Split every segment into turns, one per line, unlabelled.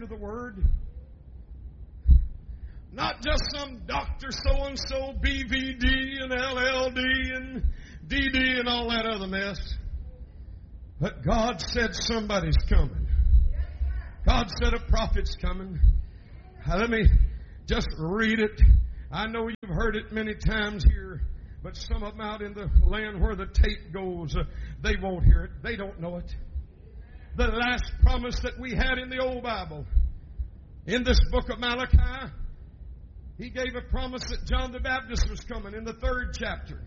the Word. Not just some Dr. So-and-so, BVD and LLD and DD and all that other mess. But God said somebody's coming. God said a prophet's coming. Let me just read it. I know you've heard it many times here, but some of them out in the land where the tape goes, they won't hear it. They don't know it. The last promise that we had in the old Bible, in this book of Malachi, he gave a promise that John the Baptist was coming in the 3rd chapter.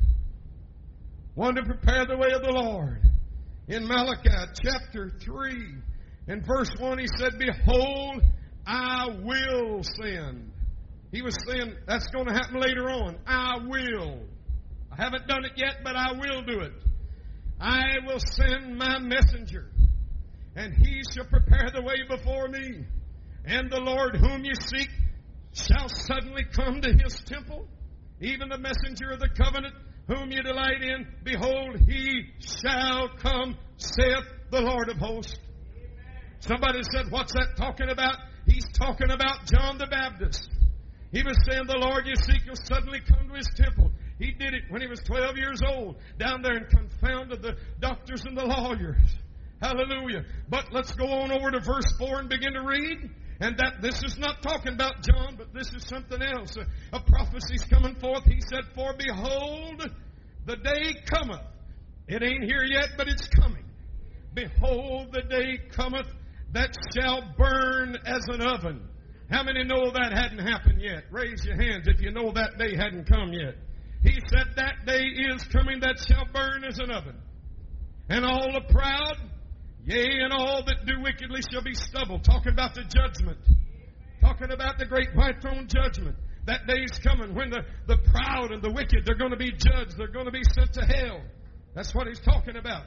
One to prepare the way of the Lord. In Malachi chapter 3 and verse 1, he said, "Behold, I will send." He was saying that's going to happen later on. I will. I haven't done it yet, but I will do it. I will send my messenger, and he shall prepare the way before me. And the Lord whom you seek shall suddenly come to his temple, even the messenger of the covenant whom you delight in. Behold, he shall come, saith the Lord of hosts. Somebody said, what's that talking about? He's talking about John the Baptist. He was saying, the Lord you seek will suddenly come to his temple. He did it when he was 12 years old, down there and confounded the doctors and the lawyers. Hallelujah. But let's go on over to verse 4 and begin to read. And that this is not talking about John, but this is something else. A prophecy's coming forth. He said, for behold, the day cometh. It ain't here yet, but it's coming. Behold, the day cometh that shall burn as an oven. How many know that hadn't happened yet? Raise your hands if you know that day hadn't come yet. He said that day is coming that shall burn as an oven. And all the proud, yea, and all that do wickedly shall be stubble. Talking about the judgment. Talking about the great white throne judgment. That day's coming when the proud and the wicked, they're going to be judged. They're going to be sent to hell. That's what he's talking about.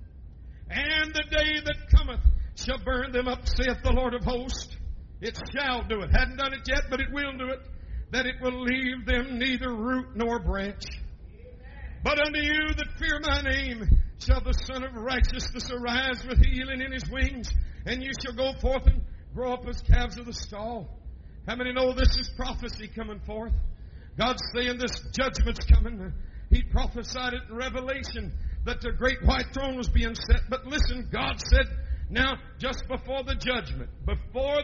And the day that cometh shall burn them up, saith the Lord of hosts. It shall do it. Hadn't done it yet, but it will do it. That it will leave them neither root nor branch. But unto you that fear my name shall the Son of Righteousness arise with healing in his wings, and you shall go forth and grow up as calves of the stall. How many know this is prophecy coming forth? God's saying this judgment's coming. He prophesied it in Revelation that the great white throne was being set. But listen, God said, now just before the judgment, before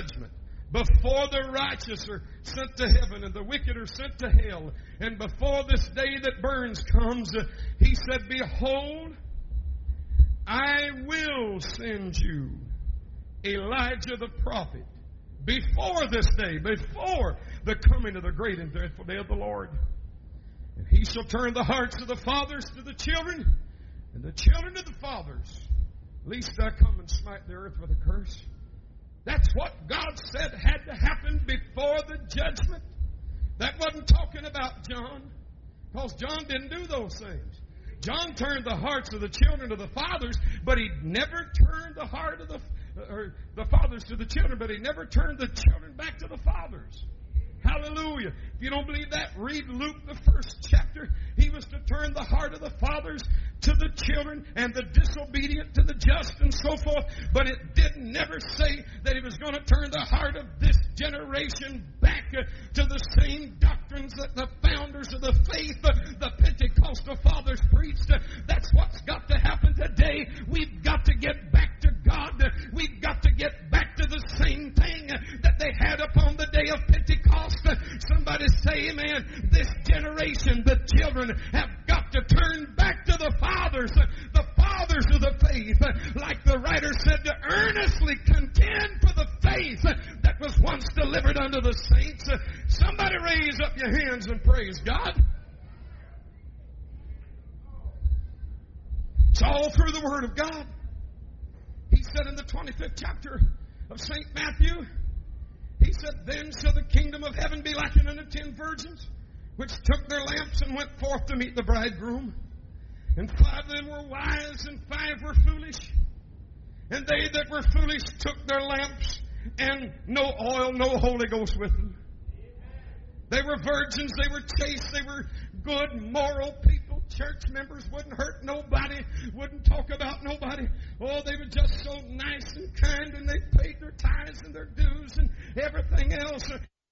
the righteous are sent to heaven and the wicked are sent to hell, and before this day that burns comes, he said, behold, I will send you Elijah the prophet before this day, before the coming of the great and dreadful day of the Lord. And he shall turn the hearts of the fathers to the children, and the children to the fathers, lest I come and smite the earth with a curse. That's what God said had to happen before the judgment. That wasn't talking about John, because John didn't do those things. John turned the hearts of the children to the fathers, but he never turned the heart of the fathers to the children, but he never turned the children back to the fathers. Hallelujah. If you don't believe that, read Luke, the 1st chapter. He was to turn the heart of the fathers to the children and the disobedient to the just and so forth. But it did never say that he was going to turn the heart of this generation back to the same doctrines that the founders of the faith, the Pentecostal fathers preached. That's what's got to happen today. We've got to get back to God. We've got to get back to the same thing that they had upon the day of Pentecost. Somebody say amen. This generation, the children, have got to turn back to the fathers of the faith. Like the writer said, to earnestly contend for the faith that was once delivered unto the saints. Somebody raise up your hands and praise God. It's all through the Word of God. He said in the 25th chapter of St. Matthew, he said, then shall the kingdom of heaven be likened unto 10 virgins, which took their lamps and went forth to meet the bridegroom. And 5 of them were wise, and 5 were foolish. And they that were foolish took their lamps, and no oil, no Holy Ghost with them. They were virgins, they were chaste, they were good, moral people. Church members wouldn't hurt nobody, wouldn't talk about nobody. Oh, they were just so nice and kind, and they paid their tithes tithes and their dues and everything else.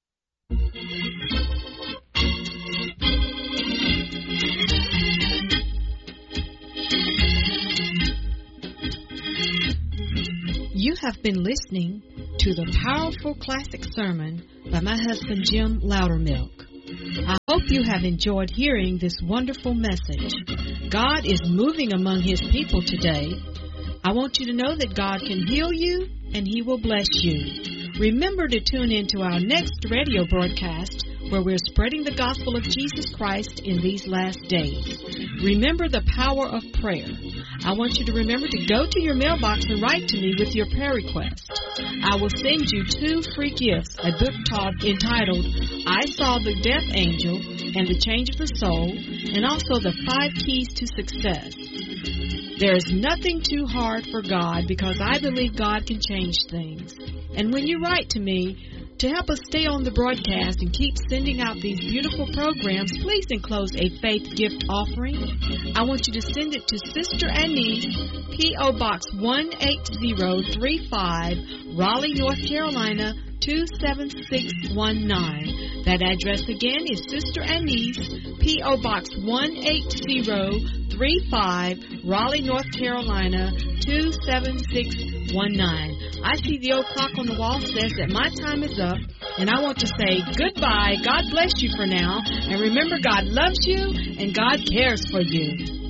You have been listening to the powerful classic sermon by my husband, Jim Loudermilk. I hope you have enjoyed hearing this wonderful message. God is moving among His people today. I want you to know that God can heal you and He will bless you. Remember to tune in to our next radio broadcast where we're spreading the gospel of Jesus Christ in these last days. Remember the power of prayer. I want you to remember to go to your mailbox and write to me with your prayer request. I will send you 2 free gifts, a book entitled I Saw the Death Angel and the Change of the Soul, and also the 5 Keys to Success. There is nothing too hard for God because I believe God can change things. And when you write to me, to help us stay on the broadcast and keep sending out these beautiful programs, please enclose a faith gift offering. I want you to send it to Sister Anise, P.O. Box 18035, Raleigh, North Carolina, 27619. That address again is Sister Anise, P.O. Box 18035, Raleigh, North Carolina, 27619. I see the old clock on the wall says that my time is up, and I want to say goodbye. God bless you for now, and remember God loves you and God cares for you.